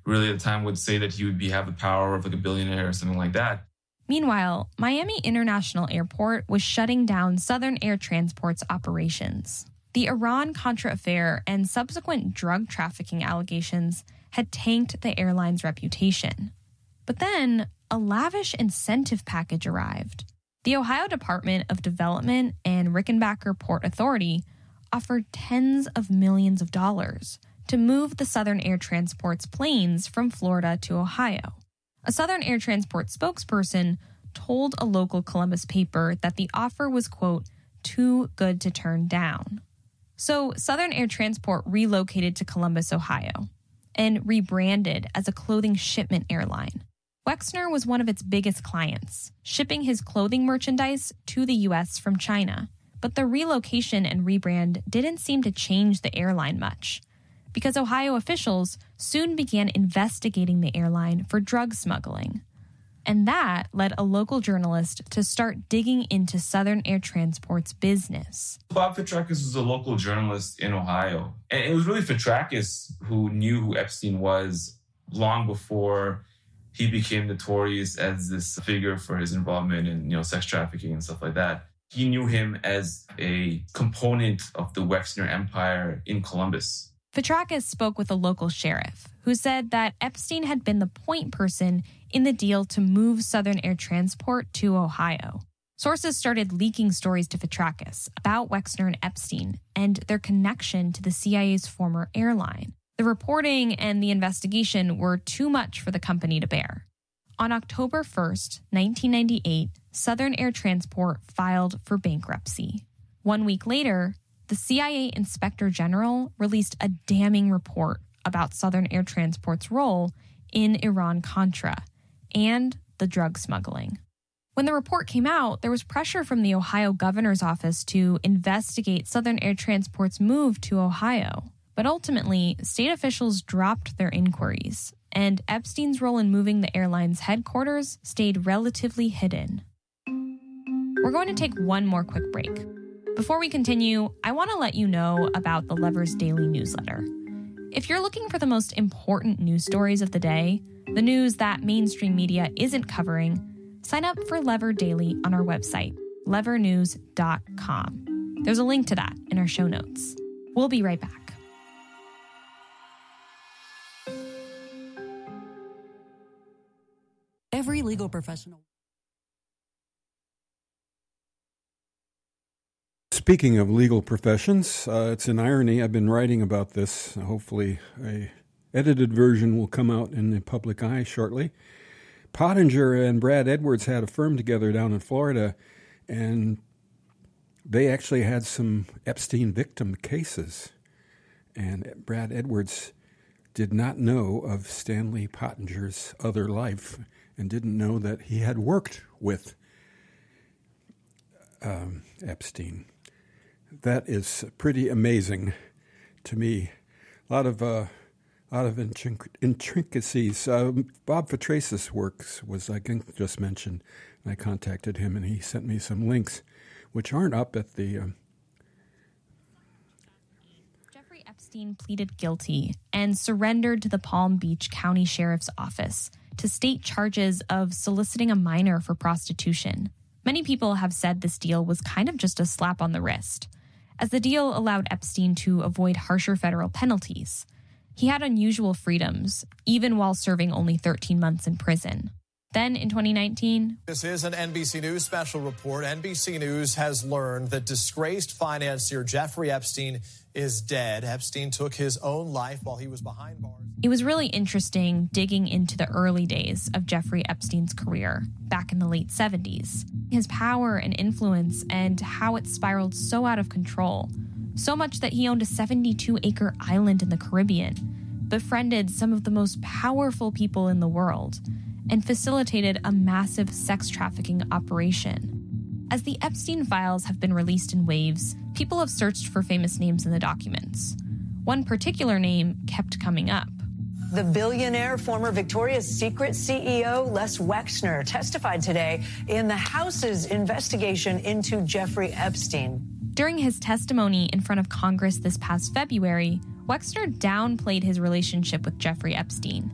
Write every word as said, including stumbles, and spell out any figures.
really at the time would say that he would be have the power of like a billionaire or something like that. Meanwhile, Miami International Airport was shutting down Southern Air Transport's operations. The Iran-Contra affair and subsequent drug trafficking allegations had tanked the airline's reputation. But then, a lavish incentive package arrived. The Ohio Department of Development and Rickenbacker Port Authority offered tens of millions of dollars to move the Southern Air Transport's planes from Florida to Ohio. A Southern Air Transport spokesperson told a local Columbus paper that the offer was, quote, too good to turn down. So Southern Air Transport relocated to Columbus, Ohio, and rebranded as a clothing shipment airline. Wexner was one of its biggest clients, shipping his clothing merchandise to the U S from China. But the relocation and rebrand didn't seem to change the airline much, because Ohio officials soon began investigating the airline for drug smuggling. And that led a local journalist to start digging into Southern Air Transport's business. Bob Fitrakis was a local journalist in Ohio. And it was really Fitrakis who knew who Epstein was long before he became notorious as this figure for his involvement in, you know, sex trafficking and stuff like that. He knew him as a component of the Wexner empire in Columbus. Fitrakis spoke with a local sheriff who said that Epstein had been the point person in the deal to move Southern Air Transport to Ohio. Sources started leaking stories to Fitrakis about Wexner and Epstein and their connection to the C I A's former airline. The reporting and the investigation were too much for the company to bear. On October first, nineteen ninety-eight, Southern Air Transport filed for bankruptcy. One week later, the C I A Inspector General released a damning report about Southern Air Transport's role in Iran-Contra and the drug smuggling. When the report came out, there was pressure from the Ohio governor's office to investigate Southern Air Transport's move to Ohio. But ultimately, state officials dropped their inquiries, and Epstein's role in moving the airline's headquarters stayed relatively hidden. We're going to take one more quick break. Before we continue, I want to let you know about the Levers Daily newsletter. If you're looking for the most important news stories of the day, the news that mainstream media isn't covering, sign up for Lever Daily on our website, lever news dot com. There's a link to that in our show notes. We'll be right back. Every legal professional. Speaking of legal professions, uh, it's an irony. I've been writing about this. Hopefully a edited version will come out in the public eye shortly. Pottinger and Brad Edwards had a firm together down in Florida, and they actually had some Epstein victim cases. And Brad Edwards did not know of Stanley Pottinger's other life and didn't know that he had worked with um, Epstein. That is pretty amazing to me. A lot of uh, a lot of intrinc- intricacies. Uh, Bob Fitrakis' works was, I think, just mentioned. And I contacted him, and he sent me some links, which aren't up at the... Um... Jeffrey Epstein pleaded guilty and surrendered to the Palm Beach County Sheriff's Office to state charges of soliciting a minor for prostitution. Many people have said this deal was kind of just a slap on the wrist, as the deal allowed Epstein to avoid harsher federal penalties. He had unusual freedoms, even while serving only thirteen months in prison. Then in twenty nineteen... This is an N B C News special report. N B C News has learned that disgraced financier Jeffrey Epstein is dead. Epstein took his own life while he was behind bars. It was really interesting digging into the early days of Jeffrey Epstein's career, back in the late seventies. His power and influence and how it spiraled so out of control, so much that he owned a seventy-two acre island in the Caribbean, befriended some of the most powerful people in the world, and facilitated a massive sex trafficking operation. As the Epstein files have been released in waves, people have searched for famous names in the documents. One particular name kept coming up. The billionaire, former Victoria's Secret C E O Les Wexner testified today in the House's investigation into Jeffrey Epstein. During his testimony in front of Congress this past February, Wexner downplayed his relationship with Jeffrey Epstein,